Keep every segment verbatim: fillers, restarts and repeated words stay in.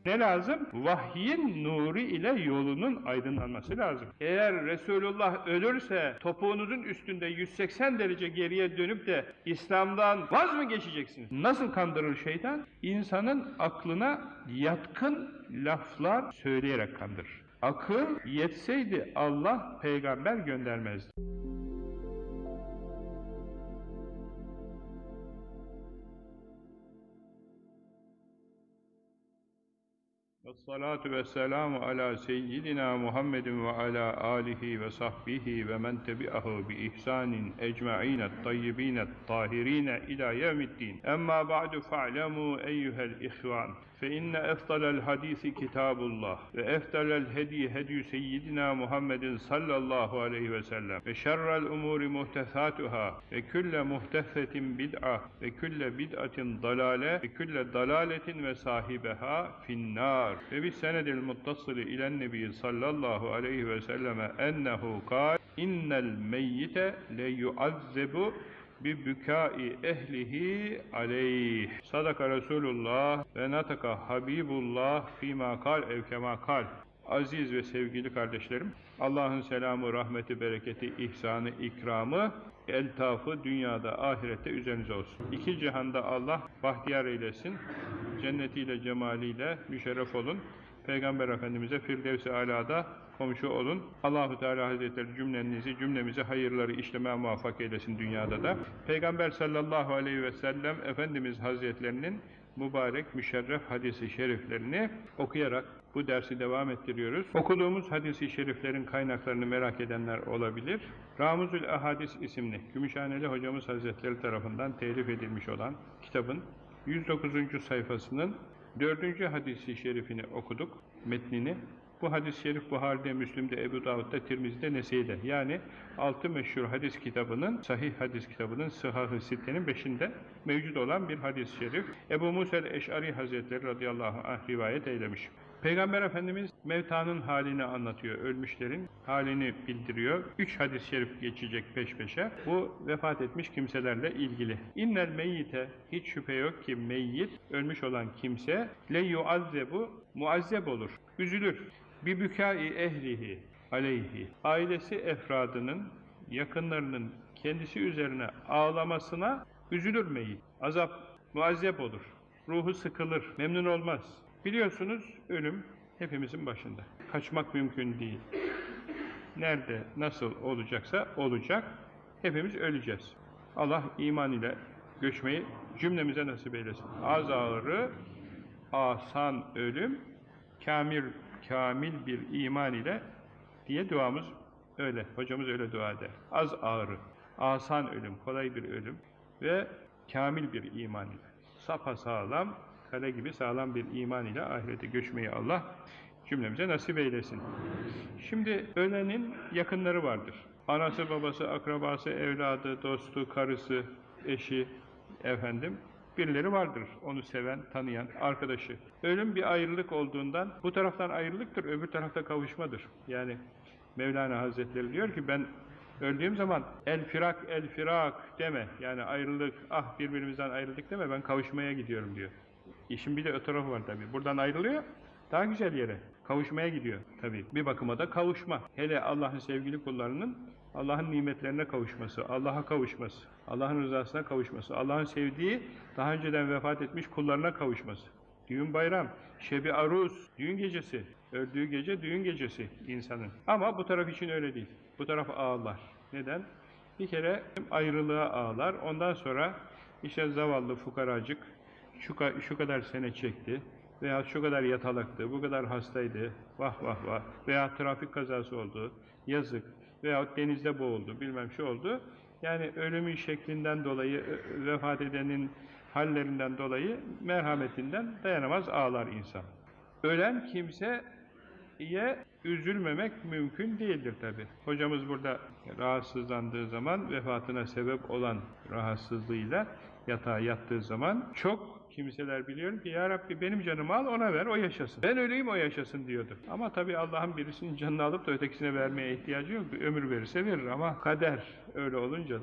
Ne lazım? Vahyin nuru ile yolunun aydınlanması lazım. Eğer Resulullah ölürse topuğunuzun üstünde yüz seksen derece geriye dönüp de İslam'dan vaz mı geçeceksiniz? Nasıl kandırır şeytan? İnsanın aklına yatkın laflar söyleyerek kandırır. Akıl yetseydi Allah peygamber göndermezdi. Vessalatu vesselamu ala seyyidina Muhammedin ve ala alihi ve sahbihi ve men tebi'ahu bi ihsanin ecma'ine tayyibine tahirine ila yevmiddin. Emma ba'du fa'lemu eyyuhel ihvan. Fe inne efdalel hadisi kitabullah ve efdalel hedi hedi seyyidina Muhammedin sallallahu aleyhi ve sellem ve şerrel umuri muhtesatuhâ ve külle muhtesetin bid'a ve külle bid'atin dalale ve külle dalaletin ve sahibeha finnâr. Ve bis senedil muttasili ilen nebi sallallahu aleyhi ve selleme ennehu kâl innel meyyite le yuazzebu bi bükâi ehlihi aleyh. Sadaka Resulullah ve nataka Habibullah fîmâ kal ev kemâ kal. Aziz ve sevgili kardeşlerim, Allah'ın selamı, rahmeti, bereketi, ihsanı, ikramı, eltafı dünyada, ahirette üzerinize olsun. İki cihanda Allah bahtiyar eylesin, cennetiyle, cemaliyle müşerref olun. Peygamber Efendimiz'e Firdevs-i Alâ'da komşu olun. Allah-u Teala Hazretleri cümlenizi, cümlemizi hayırları işlemeye muvaffak eylesin dünyada da. Peygamber sallallahu aleyhi ve sellem Efendimiz Hazretlerinin mübarek, müşerref hadis-i şeriflerini okuyarak bu dersi devam ettiriyoruz. Okuduğumuz hadis-i şeriflerin kaynaklarını merak edenler olabilir. Ramuzül Ahadis isimli Gümüşhaneli Hocamız Hazretleri tarafından telif edilmiş olan kitabın yüz dokuzuncu sayfasının dördüncü hadis-i şerifini okuduk, metnini. Bu hadis-i şerif Buhari'de, Müslim'de, Ebu Davud'da, Tirmizi'de, Nese'de. Yani altı meşhur hadis kitabının, sahih hadis kitabının Sıhhah-ı Sitte'nin beşinde mevcut olan bir hadis-i şerif. Ebu Musa el-Eş'ari Hazretleri radıyallahu anh rivayet eylemiş. Peygamber Efendimiz mevtanın halini anlatıyor, ölmüşlerin halini bildiriyor. Üç hadis-i şerif geçecek peş peşe. Bu vefat etmiş kimselerle ilgili. İnnel meyyite, hiç şüphe yok ki meyyit, ölmüş olan kimse, le yuazzebu, muazzeb olur, üzülür. Bi bükâi ehlihi aleyhi, ailesi efradının, yakınlarının kendisi üzerine ağlamasına üzülür meyyit. Azap, muazzeb olur. Ruhu sıkılır, memnun olmaz. Biliyorsunuz ölüm hepimizin başında. Kaçmak mümkün değil. Nerede, nasıl olacaksa olacak. Hepimiz öleceğiz. Allah iman ile göçmeyi cümlemize nasip eylesin. Az ağrı, asan ölüm, kamil, kamil bir iman ile diye duamız öyle. Hocamız öyle dua eder. Az ağrı, asan ölüm, kolay bir ölüm ve kamil bir iman ile. Sapasağlam, kale gibi sağlam bir iman ile ahirete göçmeyi Allah cümlemize nasip eylesin. Şimdi ölenin yakınları vardır. Anası, babası, akrabası, evladı, dostu, karısı, eşi, efendim, birileri vardır. Onu seven, tanıyan, arkadaşı. Ölüm bir ayrılık olduğundan, bu taraftan ayrılıktır, öbür tarafta kavuşmadır. Yani Mevlana Hazretleri diyor ki, ben öldüğüm zaman el firak, el firak deme. Yani ayrılık, ah birbirimizden ayrıldık deme, ben kavuşmaya gidiyorum diyor. İşin bir de o tarafı var tabii. Buradan ayrılıyor, daha güzel yere, kavuşmaya gidiyor tabii. Bir bakıma da kavuşma. Hele Allah'ın sevgili kullarının Allah'ın nimetlerine kavuşması, Allah'a kavuşması, Allah'ın rızasına kavuşması, Allah'ın sevdiği, daha önceden vefat etmiş kullarına kavuşması. Düğün bayram, şebi aruz, düğün gecesi, öldüğü gece düğün gecesi insanın. Ama bu taraf için öyle değil. Bu taraf ağlar. Neden? Bir kere ayrılığa ağlar, ondan sonra işte zavallı fukaracık, Şu, şu kadar sene çekti veya şu kadar yatalaktı, bu kadar hastaydı, vah vah vah, veya trafik kazası oldu, yazık, veya denizde boğuldu, bilmem şu oldu. Yani ölümün şeklinden dolayı, vefat edenin hallerinden dolayı, merhametinden dayanamaz ağlar insan. Ölen kimseye üzülmemek mümkün değildir tabi. Hocamız burada rahatsızlandığı zaman, vefatına sebep olan rahatsızlığıyla yatağa yattığı zaman çok kimseler biliyorum ki, ya Rabbi benim canımı al, ona ver, o yaşasın. Ben öleyim, o yaşasın diyordu. Ama tabii Allah'ın birisinin canını alıp da ötekisine vermeye ihtiyacı yok. Ömür verirse verir ama kader öyle olunca da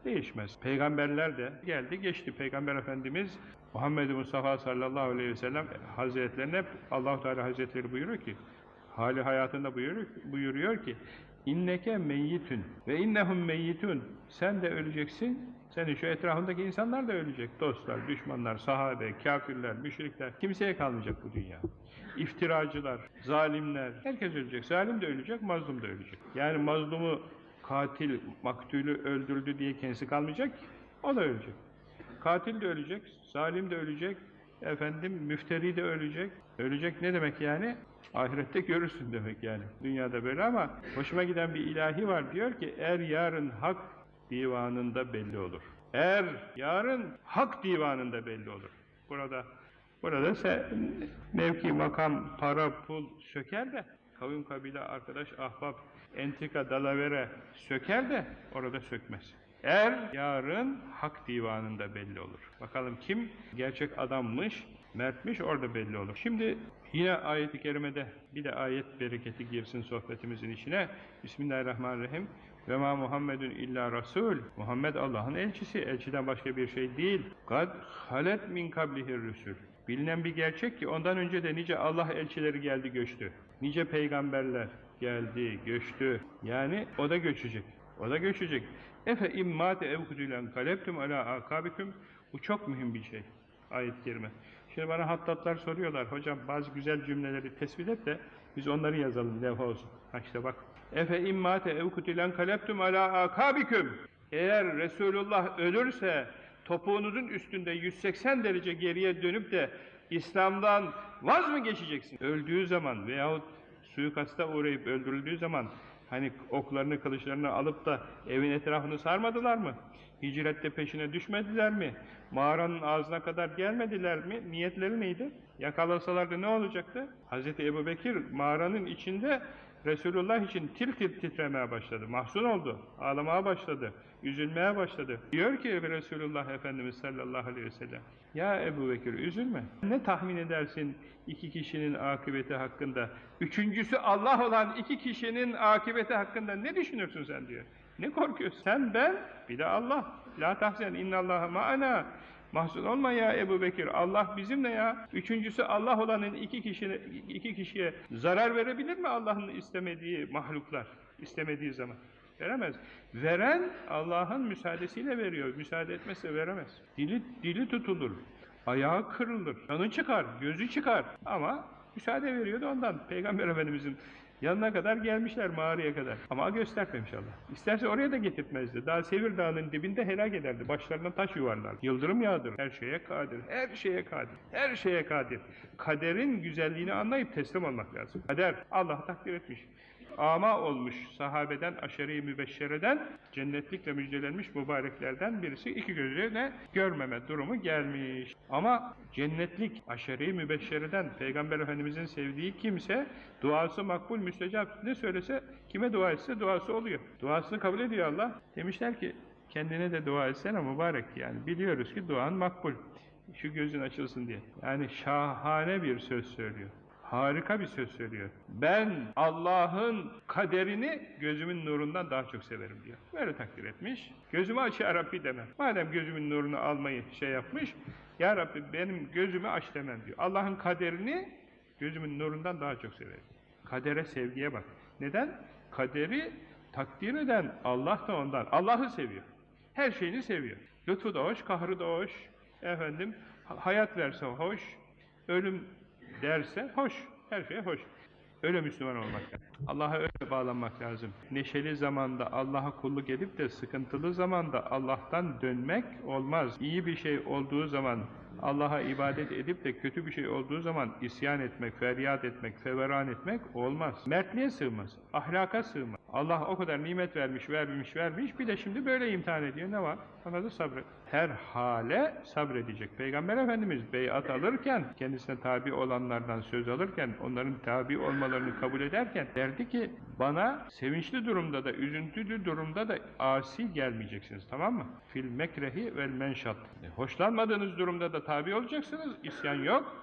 değişmez. Peygamberler de geldi geçti. Peygamber Efendimiz Muhammed Mustafa sallallahu aleyhi ve sellem Hazretlerine Allah-u Teala Hazretleri buyuruyor ki, hali hayatında buyuruyor, buyuruyor ki İnneke meyyitün ve innehum meyyitun. Sen de öleceksin, senin şu etrafındaki insanlar da ölecek. Dostlar, düşmanlar, sahabe, kafirler, müşrikler, kimseye kalmayacak bu dünya. İftiracılar, zalimler, herkes ölecek. Zalim de ölecek, mazlum da ölecek. Yani mazlumu katil, maktulü öldürdü diye kendisi kalmayacak, o da ölecek. Katil de ölecek, zalim de ölecek, efendim müfteri de ölecek. Ölecek ne demek yani? Ahirette görürsün demek yani. Dünyada böyle ama hoşuma giden bir ilahi var. Diyor ki er yarın hak divanında belli olur. Er yarın hak divanında belli olur. Burada burada ise mevki, makam, para, pul söker de kavim, kabile, arkadaş, ahbap, entrika, dalavere söker de orada sökmez. Er yarın hak divanında belli olur. Bakalım kim gerçek adammış, mertmiş, orada belli olur. Şimdi yine ayet-i kerimede bir de ayet bereketi girsin sohbetimizin içine. Bismillahirrahmanirrahim. Ve ma Muhammedun illa Rasul. Muhammed Allah'ın elçisi. Elçiden başka bir şey değil. Kad halet min kablihir rusul. Bilinen bir gerçek ki ondan önce de nice Allah elçileri geldi göçtü. Nice peygamberler geldi göçtü. Yani o da göçecek. O da göçecek. Efe immâte evkudülen kaleptüm alâ akâbiküm. Bu çok mühim bir şey. Ayet-i kerime. Şimdi bana hattatlar soruyorlar. Hocam bazı güzel cümleleri tespit et de biz onları yazalım. Levha olsun. Ha işte bak. Efe immâte evkudülen kaleptüm alâ akâbiküm. Eğer Resulullah ölürse topuğunuzun üstünde yüz seksen derece geriye dönüp de İslam'dan vaz mı geçeceksin? Öldüğü zaman veyahut suikasta uğrayıp öldürüldüğü zaman hani oklarını, kılıçlarını alıp da evin etrafını sarmadılar mı? Hicrette peşine düşmediler mi? Mağaranın ağzına kadar gelmediler mi? Niyetleri neydi? Yakalasalardı ne olacaktı? Hazreti Ebubekir mağaranın içinde Resulullah için tir tir titremeye başladı. Mahzun oldu. Ağlamaya başladı. Üzülmeye başladı. Diyor ki Resulullah Efendimiz sallallahu aleyhi ve sellem, ya Ebubekir üzülme. Ne tahmin edersin iki kişinin akıbeti hakkında? Üçüncüsü Allah olan iki kişinin akıbeti hakkında ne düşünürsün sen diyor. Ne korkuyorsun? Sen, ben, bir de Allah. La tahzen innallaha ma'ana. Mahzun olma ya Ebubekir. Allah bizimle ya. Üçüncüsü Allah olanın iki kişine, iki kişiye zarar verebilir mi Allah'ın istemediği mahluklar? İstemediği zaman. Veremez. Veren Allah'ın müsaadesiyle veriyor. Müsaade etmezse veremez. Dili, dili tutulur. Ayağı kırılır. Kanı çıkar. Gözü çıkar. Ama müsaade veriyordu ondan. Peygamber Efendimizin yanına kadar gelmişler, mağaraya kadar. Ama göstermemiş Allah. İsterse oraya da getirtmezdi. Daha Sevir Dağı'nın dibinde helak ederdi. Başlarına taş yuvarlardı. Yıldırım yağdırır. Her şeye kadir. Her şeye kadir. Her şeye kadir. Kaderin güzelliğini anlayıp teslim olmak lazım. Kader Allah takdir etmiş. Ama olmuş sahabeden, aşere-i mübeşşereden, cennetlikle müjdelenmiş mübareklerden birisi iki gözüyle görmeme durumu gelmiş. Ama cennetlik, aşere-i mübeşşereden, Peygamber Efendimizin sevdiği kimse, duası makbul, müstecap, ne söylese, kime dua etse duası oluyor. Duasını kabul ediyor Allah. Demişler ki, kendine de dua etsene mübarek, yani biliyoruz ki duan makbul. Şu gözün açılsın diye. Yani şahane bir söz söylüyor. Harika bir söz söylüyor. Ben Allah'ın kaderini gözümün nurundan daha çok severim diyor. Böyle takdir etmiş. Gözümü aç ya Rabbi demem. Madem gözümün nurunu almayı şey yapmış, ya Rabbi benim gözümü aç demem diyor. Allah'ın kaderini gözümün nurundan daha çok severim. Kadere, sevgiye bak. Neden? Kaderi takdir eden Allah da ondan. Allah'ı seviyor. Her şeyini seviyor. Lütfu da hoş, kahrı da hoş. Efendim, hayat verse hoş, ölüm derse hoş, her şey hoş. Öyle Müslüman olmak lazım. Allah'a öyle bağlanmak lazım. Neşeli zamanda Allah'a kulluk edip de sıkıntılı zamanda Allah'tan dönmek olmaz. İyi bir şey olduğu zaman Allah'a ibadet edip de kötü bir şey olduğu zaman isyan etmek, feryat etmek, feveran etmek olmaz. Mertliğe sığmaz, ahlaka sığmaz. Allah o kadar nimet vermiş, vermiş, vermiş, bir de şimdi böyle imtihan ediyor. Ne var? Ona da sabret. Her hale sabredecek. Peygamber Efendimiz beyat alırken, kendisine tabi olanlardan söz alırken, onların tabi olmalarını kabul ederken derdi ki, bana sevinçli durumda da, üzüntülü durumda da asi gelmeyeceksiniz, tamam mı? Fil mekrehi vel menşat. Hoşlanmadığınız durumda da tabi olacaksınız, isyan yok.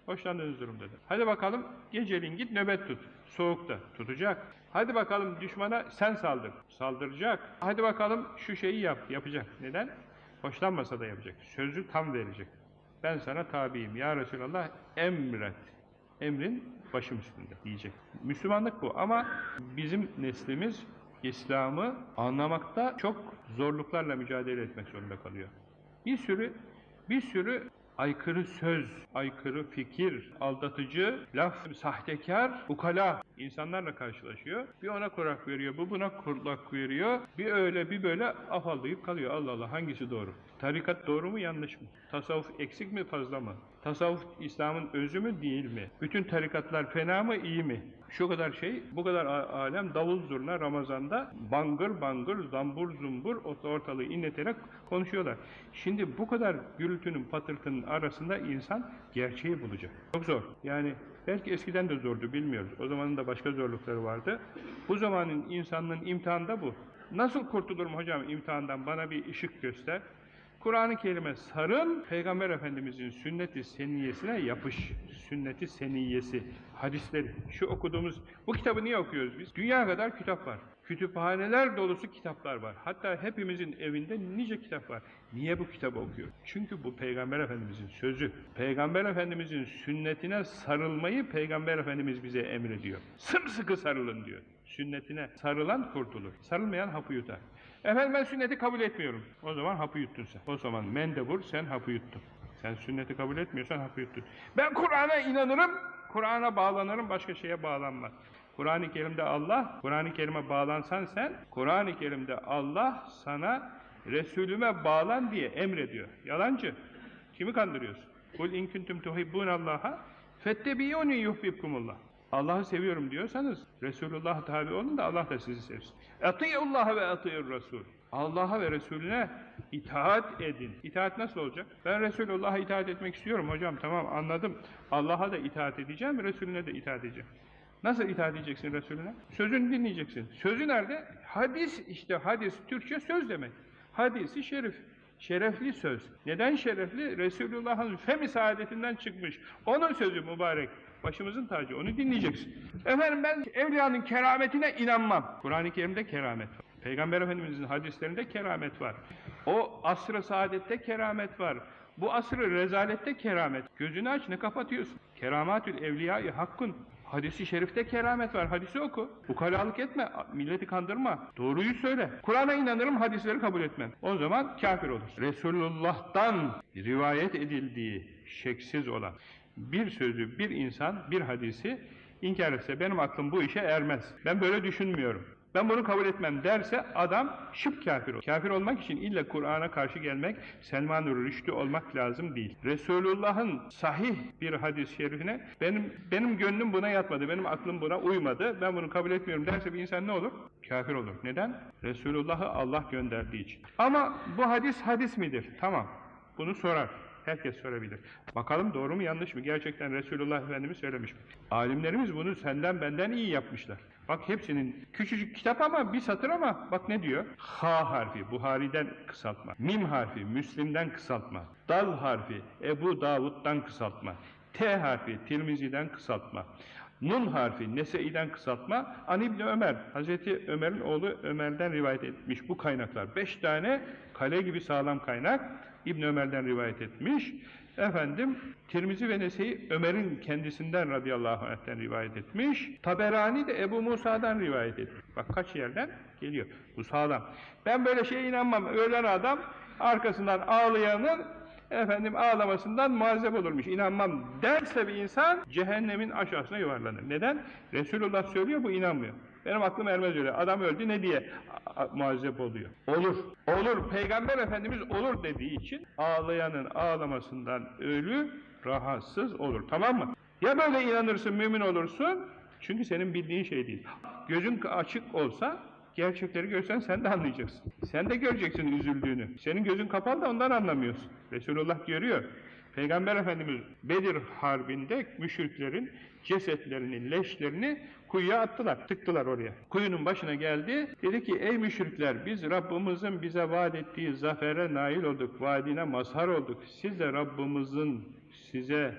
Hoşlandığınız durumda da. Hadi bakalım geceliğin git nöbet tut. Soğukta tutacak. Hadi bakalım düşmana sen saldır. Saldıracak. Hadi bakalım şu şeyi yap. Yapacak. Neden? Hoşlanmasa da yapacak. Sözü tam verecek. Ben sana tabiyim. Ya Resulallah emret. Emrin başım üstünde diyecek. Müslümanlık bu ama bizim neslimiz İslam'ı anlamakta çok zorluklarla mücadele etmek zorunda kalıyor. Bir sürü bir sürü aykırı söz, aykırı fikir, aldatıcı, laf, sahtekar, ukala insanlarla karşılaşıyor. Bir ona kulak veriyor, bu buna kulak veriyor. Bir öyle bir böyle afallayıp kalıyor. Allah Allah, hangisi doğru? Tarikat doğru mu, yanlış mı? Tasavvuf eksik mi, fazla mı? Tasavvuf İslam'ın özü mü, değil mi? Bütün tarikatlar fena mı, iyi mi? Şu kadar şey, bu kadar alem davul zurna Ramazan'da bangır bangır, zambur zumbur ortalığı inleterek konuşuyorlar. Şimdi bu kadar gürültünün, patırtının arasında insan gerçeği bulacak. Çok zor. Yani belki eskiden de zordu, bilmiyoruz. O zamanın da başka zorlukları vardı. Bu zamanın insanlığın imtihanı da bu. Nasıl kurtulurum hocam imtihandan? Bana bir ışık göster. Kur'an-ı Kerim'e sarıl, Peygamber Efendimiz'in sünnet-i seniyyesine yapış. Sünnet-i seniyyesi, hadisleri. Şu okuduğumuz, bu kitabı niye okuyoruz biz? Dünya kadar kitap var. Kütüphaneler dolusu kitaplar var. Hatta hepimizin evinde nice kitap var. Niye bu kitabı okuyor? Çünkü bu Peygamber Efendimiz'in sözü. Peygamber Efendimiz'in sünnetine sarılmayı Peygamber Efendimiz bize emrediyor. Sımsıkı sarılın diyor. Sünnetine sarılan kurtulur. Sarılmayan hapı yutar. Efendim ben sünneti kabul etmiyorum. O zaman hapı yuttun sen. O zaman mendebur, sen hapı yuttun. Sen sünneti kabul etmiyorsan hapı yuttun. Ben Kur'an'a inanırım, Kur'an'a bağlanırım, başka şeye bağlanmaz. Kur'an-ı Kerim'de Allah, Kur'an-ı Kerim'e bağlansan sen, Kur'an-ı Kerim'de Allah sana Resulüme bağlan diye emrediyor. Yalancı. Kimi kandırıyorsun? Kul in kuntum tuhibbunallaha fettebiyuni yuhbibkumullah. Allah'ı seviyorum diyorsanız Resulullah'a tabi olun da Allah da sizi sevsin. Ati'ullaha ve ati'ur Resul. Allah'a ve Resulüne itaat edin. İtaat nasıl olacak? Ben Resulullah'a itaat etmek istiyorum hocam, tamam anladım. Allah'a da itaat edeceğim, Resulüne de itaat edeceğim. Nasıl itaat edeceksin Resulüne? Sözünü dinleyeceksin. Sözü nerede? Hadis, işte hadis, Türkçe söz demek. Hadisi şerif. Şerefli söz. Neden şerefli? Resulullah'ın fem-i saadetinden çıkmış. Onun sözü mübarek. Başımızın tacı. Onu dinleyeceksin. Efendim ben evliyanın kerametine inanmam. Kur'an-ı Kerim'de keramet var. Peygamber Efendimiz'in hadislerinde keramet var. O asr-ı saadette keramet var. Bu asr-ı rezalette keramet. Gözünü aç, ne kapatıyorsun? Keramatül evliyâ-i hakkun. Hadis-i şerifte keramet var. Hadisi oku. Ukalalık etme. Milleti kandırma. Doğruyu söyle. Kur'an'a inanırım, hadisleri kabul etmem. O zaman kafir olur. Resulullah'tan rivayet edildiği şeksiz olan bir sözü, bir insan, bir hadisi inkar etse benim aklım bu işe ermez. Ben böyle düşünmüyorum. Ben bunu kabul etmem derse adam şıp kafir olur. Kafir olmak için illa Kur'an'a karşı gelmek, Selman-ı Rüştü olmak lazım değil. Resulullah'ın sahih bir hadis-i şerifine benim benim gönlüm buna yatmadı, benim aklım buna uymadı, ben bunu kabul etmiyorum derse bir insan ne olur? Kafir olur. Neden? Resulullah'ı Allah gönderdiği için. Ama bu hadis hadis midir? Tamam. Bunu sorar. Herkes sorabilir. Bakalım doğru mu yanlış mı? Gerçekten Resulullah Efendimiz söylemiş mi? Alimlerimiz bunu senden benden iyi yapmışlar. Bak hepsinin küçücük kitap ama bir satır ama bak ne diyor? Ha harfi Buhari'den kısaltma. Mim harfi Müslim'den kısaltma. Dal harfi Ebu Davud'dan kısaltma. T harfi Tirmizi'den kısaltma. Nun harfi Nese'iden kısaltma. An İbni Ömer, Hazreti Ömer'in oğlu Ömer'den rivayet etmiş bu kaynaklar. Beş tane kale gibi sağlam kaynak İbn Ömer'den rivayet etmiş. Efendim Tirmizi ve Nese'yi Ömer'in kendisinden radıyallahu anh'ten rivayet etmiş. Taberani de Ebu Musa'dan rivayet etmiş. Bak kaç yerden geliyor. Bu sağlam. Ben böyle şeye inanmam. Ölen adam arkasından ağlayanın efendim ağlamasından muazzep olurmuş. İnanmam derse bir insan cehennemin aşağısına yuvarlanır. Neden? Resulullah söylüyor, bu inanmıyor. Benim aklım ermez öyle. Adam öldü ne diye muazzep oluyor. Olur. Olur. Peygamber Efendimiz olur dediği için ağlayanın ağlamasından ölü rahatsız olur. Tamam mı? Ya böyle inanırsın, mümin olursun. Çünkü senin bildiğin şey değil. Gözün açık olsa gerçekleri görsen sen de anlayacaksın. Sen de göreceksin üzüldüğünü. Senin gözün kapalı da ondan anlamıyorsun. Resulullah görüyor. Peygamber Efendimiz Bedir Harbi'nde müşriklerin cesetlerini, leşlerini kuyuya attılar, tıktılar oraya. Kuyunun başına geldi, dedi ki ey müşrikler biz Rabbimizin bize vaat ettiği zafere nail olduk, vaadine mazhar olduk. Siz de Rabbimizin size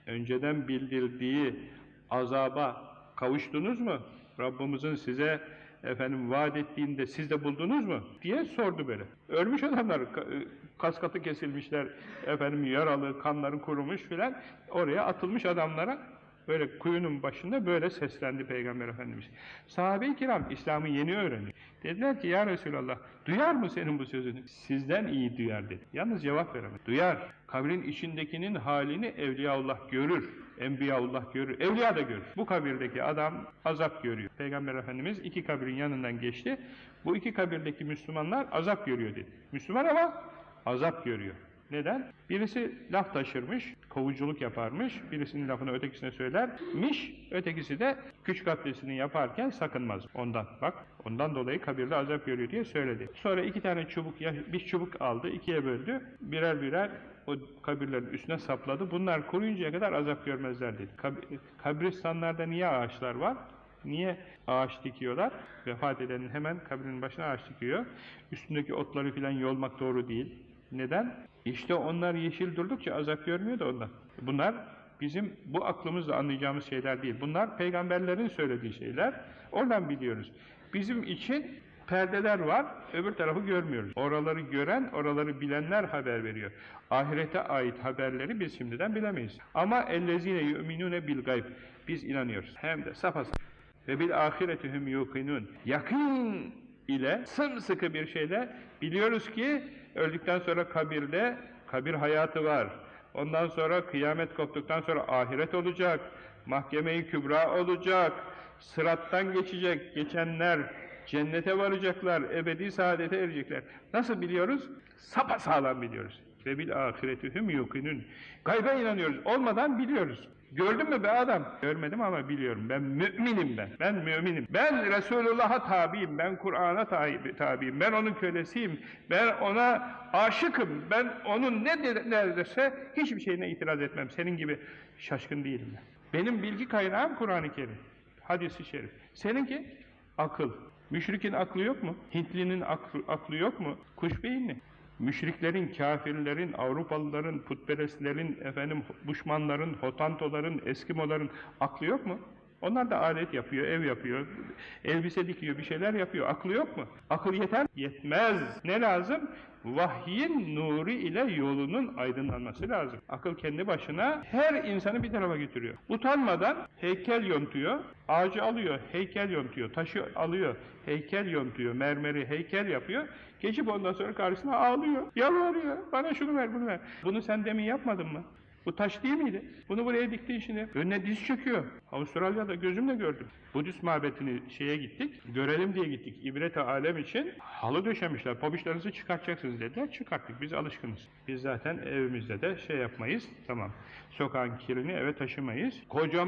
önceden bildirdiği azaba kavuştunuz mu? Rabbimizin size efendim vaat ettiğinde siz de buldunuz mu? Diye sordu böyle. Ölmüş adamlar, kaskatı kesilmişler, efendim yaralı, kanları kurumuş filan, oraya atılmış adamlara böyle kuyunun başında böyle seslendi Peygamber Efendimiz. Sahabe-i kiram İslam'ı yeni öğreniyor. Dediler ki ya Resulallah, duyar mı senin bu sözünü? Sizden iyi duyar dedi. Yalnız cevap veremedi. Duyar. Kabrin içindekinin halini Evliyaullah görür. Enbiyaullah görür. Evliya da görür. Bu kabirdeki adam azap görüyor. Peygamber Efendimiz iki kabirin yanından geçti. Bu iki kabirdeki Müslümanlar azap görüyor dedi. Müslüman ama azap görüyor. Neden? Birisi laf taşırmış, kovuculuk yaparmış, birisinin lafını ötekisine söylermiş, ötekisi de güç katlisini yaparken sakınmaz. Ondan, bak, ondan dolayı kabirde azap görüyor diye söyledi. Sonra iki tane çubuk, bir çubuk aldı, ikiye böldü, birer birer o kabirlerin üstüne sapladı. Bunlar kuruyuncaya kadar azap görmezler dedi. Kab kabristanlarda niye ağaçlar var? Niye ağaç dikiyorlar? Vefat edenin hemen kabrinin başına ağaç dikiyor. Üstündeki otları filan yolmak doğru değil. Neden? İşte onlar yeşil durdukça azap görmüyor da ondan. Bunlar bizim bu aklımızla anlayacağımız şeyler değil. Bunlar peygamberlerin söylediği şeyler. Oradan biliyoruz. Bizim için perdeler var, öbür tarafı görmüyoruz. Oraları gören, oraları bilenler haber veriyor. Ahirete ait haberleri biz şimdiden bilemeyiz. Ama ellezine yu'minune bil gayb. Biz inanıyoruz. Hem de sapasap. Ve bil ahiretihum yuqinun. Yakın ile sımsıkı bir şeyle biliyoruz ki öldükten sonra kabirde kabir hayatı var. Ondan sonra kıyamet koptuktan sonra ahiret olacak. Mahkeme-i kübra olacak. Sırattan geçecek. Geçenler cennete varacaklar. Ebedi saadete erecekler. Nasıl biliyoruz? Sapasağlam biliyoruz. Ve bil ahiretihum yuqinun. Gayba inanıyoruz. Olmadan biliyoruz. Gördün mü be adam? Görmedim ama biliyorum. Ben müminim ben. Ben müminim. Ben Resulullah'a tabiyim. Ben Kur'an'a tabiyim. Ben onun kölesiyim. Ben ona aşıkım. Ben onun ne derse hiçbir şeyine itiraz etmem. Senin gibi şaşkın değilim ben. Benim bilgi kaynağım Kur'an-ı Kerim. Hadis-i şerif. Seninki akıl. Müşrikin aklı yok mu? Hintlinin aklı, aklı yok mu? Kuş beyinli. Müşriklerin, kafirlerin, Avrupalıların, putperestlerin, efendim, Buşmanların, Hotantoların, Eskimoların aklı yok mu? Onlar da alet yapıyor, ev yapıyor, elbise dikiyor, bir şeyler yapıyor. Aklı yok mu? Akıl yeter? Yetmez. Ne lazım? Vahyin nuru ile yolunun aydınlanması lazım. Akıl kendi başına her insanı bir tarafa götürüyor. Utanmadan heykel yontuyor, ağacı alıyor, heykel yontuyor, taşı alıyor, heykel yontuyor, mermeri heykel yapıyor. Geçip ondan sonra karşısına ağlıyor, yalvarıyor, bana şunu ver, bunu ver. Bunu sen demin yapmadın mı? Bu taş değil miydi? Bunu buraya dikti şimdi. Önüne diz çöküyor. Avustralya'da gözümle gördüm. Budist mabetini şeye gittik, görelim diye gittik. İbret-i alem için halı döşemişler. Pabuçlarınızı çıkartacaksınız dediler. Çıkarttık. Biz alışkınız. Biz zaten evimizde de şey yapmayız. Tamam. Sokağın kirini eve taşımayız.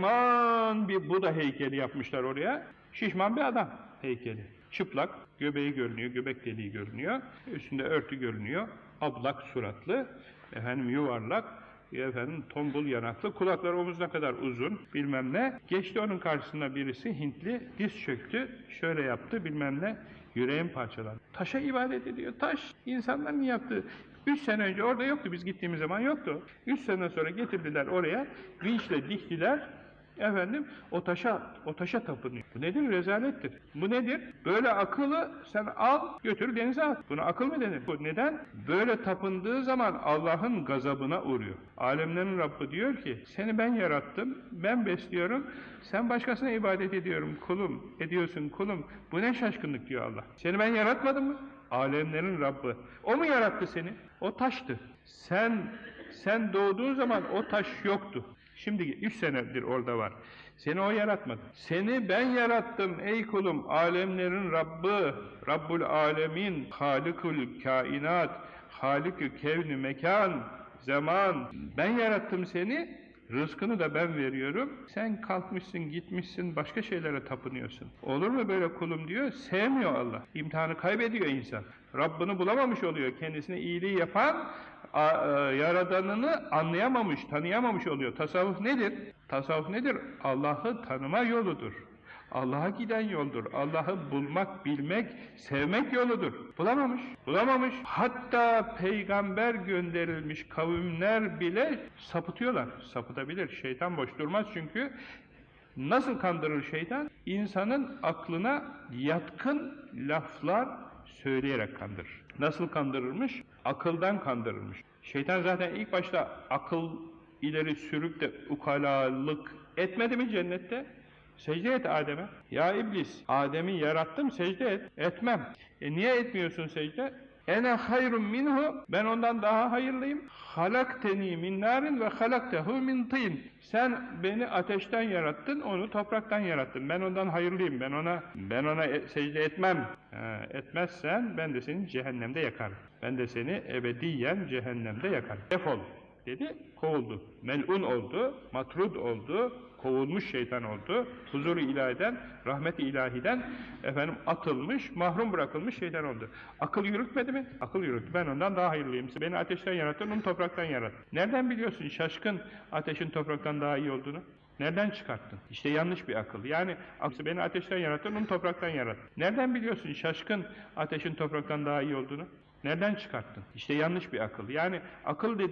Kocaman bir Buda heykeli yapmışlar oraya. Şişman bir adam heykeli. Çıplak. Göbeği görünüyor. Göbek deliği görünüyor. Üstünde örtü görünüyor. Ablak suratlı. Efendim yuvarlak. Efendim tombul yanaklı, kulakları omuzuna kadar uzun, bilmem ne. Geçti onun karşısına birisi Hintli, diz çöktü, şöyle yaptı, bilmem ne, yüreğim parçalandı. Taşa ibadet ediyor, taş. İnsanlar niye yaptı? Üç sene önce orada yoktu, biz gittiğimiz zaman yoktu. Üç sene sonra getirdiler oraya, vinçle diktiler. Efendim, o taşa, o taşa tapınıyor. Bu nedir? Rezalettir. Bu nedir? Böyle akıllı sen al, götür denize at. Buna akıl mı denir? Bu neden? Böyle tapındığı zaman Allah'ın gazabına uğruyor. Alemlerin Rabbi diyor ki, seni ben yarattım, ben besliyorum, sen başkasına ibadet ediyorum kulum, ediyorsun kulum. Bu ne şaşkınlık diyor Allah. Seni ben yaratmadım mı? Alemlerin Rabbi. O mu yarattı seni? O taştı. Sen, sen doğduğun zaman o taş yoktu. Şimdi üç senedir orada var. Seni o yaratmadı. Seni ben yarattım ey kulum. Alemlerin Rabbi, Rabbul Alemin, Halikul Kainat, Halikü Kevni Mekan, Zaman. Ben yarattım seni. Rızkını da ben veriyorum. Sen kalkmışsın, gitmişsin, başka şeylere tapınıyorsun. Olur mu böyle kulum diyor. Sevmiyor Allah. İmtihanı kaybediyor insan. Rabbini bulamamış oluyor. Kendisine iyiliği yapan, Yaradanını anlayamamış, tanıyamamış oluyor. Tasavvuf nedir? Tasavvuf nedir? Allah'ı tanıma yoludur. Allah'a giden yoldur. Allah'ı bulmak, bilmek, sevmek yoludur. Bulamamış, bulamamış. Hatta peygamber gönderilmiş kavimler bile sapıtıyorlar. Sapıtabilir. Şeytan boş durmaz çünkü. Nasıl kandırır şeytan? İnsanın aklına yatkın laflar söyleyerek kandırır. Nasıl kandırırmış? Akıldan kandırırmış. Şeytan zaten ilk başta akıl ileri sürüp de ukalalık etmedi mi cennette? Secde et Adem'e. Ya iblis, Adem'i yarattım, secde et. Etmem. E niye etmiyorsun secde? Ene hayrun minhu, ben ondan daha hayırlıyım. Halakteni min narin ve halaktehu min tin. Sen beni ateşten yarattın, onu topraktan yarattın. Ben ondan hayırlıyım. Ben ona ben ona e secde etmem. Ha, etmezsen ben de seni cehennemde yakarım. Ben de seni ebediyen cehennemde yakarım. Defol dedi, kovuldu. Mel'un oldu, matrud oldu, kovulmuş şeytan oldu. Huzur-u ilahiden, rahmet-i ilahiden efendim atılmış, mahrum bırakılmış şeytan oldu. Akıl yürütmedi mi? Akıl yürüttü. Ben ondan daha hayırlıyım. Beni ateşten yarattın, onu topraktan yarattın. Nereden biliyorsun şaşkın ateşin topraktan daha iyi olduğunu? Nereden çıkarttın? İşte yanlış bir akıl. Yani beni ateşten yarattın, onu topraktan yarattın. Nereden biliyorsun şaşkın ateşin topraktan daha iyi olduğunu? Nereden çıkarttın? İşte yanlış bir akıl. Yani akıl dedi